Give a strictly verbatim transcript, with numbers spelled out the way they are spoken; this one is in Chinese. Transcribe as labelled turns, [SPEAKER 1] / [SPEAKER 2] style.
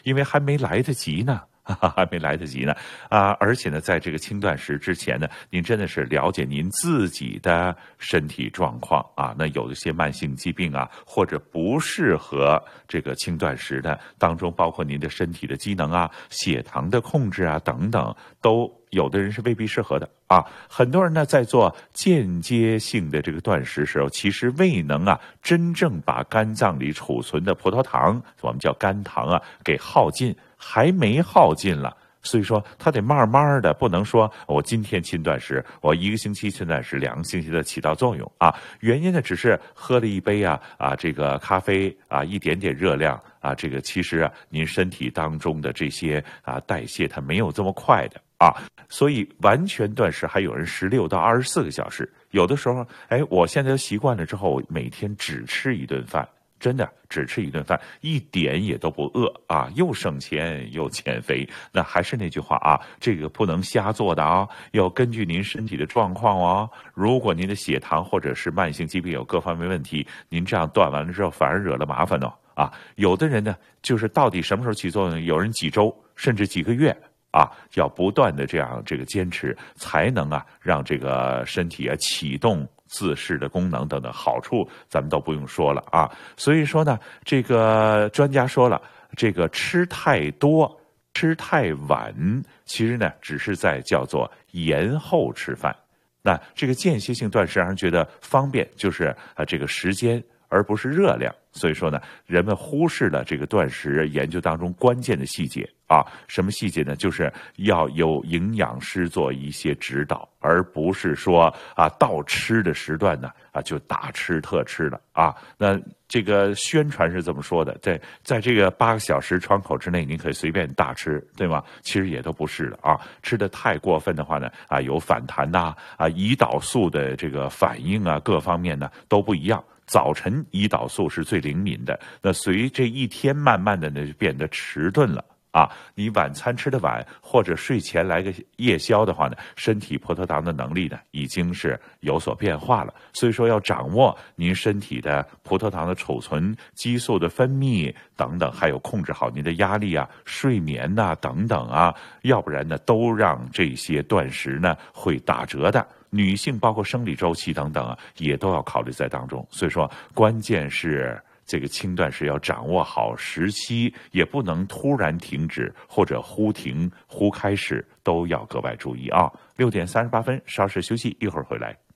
[SPEAKER 1] 因为还没来得及呢。还没来得及呢，啊！而且呢，在这个轻断食之前呢，您真的是了解您自己的身体状况啊。那有一些慢性疾病啊，或者不适合这个轻断食的当中，包括您的身体的机能啊、血糖的控制啊等等，都有的人是未必适合的啊。很多人呢，在做间接性的这个断食时候，其实未能啊真正把肝脏里储存的葡萄糖，我们叫肝糖啊，给耗尽。还没耗尽了，所以说他得慢慢的，不能说我今天轻断食，我一个星期轻断食，两个星期的起到作用啊。原因呢，只是喝了一杯啊啊这个咖啡啊，一点点热量啊，这个其实啊，您身体当中的这些啊代谢它没有这么快的啊，所以完全断食还有人十六到二十四个小时，有的时候，哎，我现在习惯了之后，每天只吃一顿饭。真的只吃一顿饭，一点也都不饿啊，又省钱又减肥。那还是那句话啊，这个不能瞎做的啊，要根据您身体的状况哦。如果您的血糖或者是慢性疾病有各方面问题，您这样断完了之后，反而惹了麻烦哦。啊，有的人呢，就是到底什么时候起作用？有人几周甚至几个月。啊，要不断的这样这个坚持，才能啊让这个身体啊启动自噬的功能等等好处，咱们都不用说了啊。所以说呢，这个专家说了，这个吃太多、吃太晚，其实呢只是在叫做延后吃饭。那这个间歇性断食让人觉得方便，就是啊这个时间。而不是热量，所以说呢，人们忽视了这个断食研究当中关键的细节啊。什么细节呢？就是要有营养师做一些指导，而不是说啊到吃的时段呢啊就大吃特吃了啊。那这个宣传是这么说的，在在这个八个小时窗口之内，您可以随便大吃，对吗？其实也都不是的啊。吃的太过分的话呢，啊有反弹呐，啊胰岛素的这个反应啊，各方面呢都不一样。早晨胰岛素是最灵敏的，那随这一天慢慢的呢就变得迟钝了啊。你晚餐吃的晚，或者睡前来个夜宵的话呢，身体葡萄糖的能力呢已经是有所变化了。所以说要掌握您身体的葡萄糖的储存、激素的分泌等等，还有控制好您的压力啊、睡眠呐、啊、等等啊，要不然呢都让这些断食呢会打折的。女性包括生理周期等等啊，也都要考虑在当中。所以说，关键是这个轻断食要掌握好时期，也不能突然停止或者忽停忽开始，都要格外注意啊。六点三十八分，稍事休息，一会儿回来。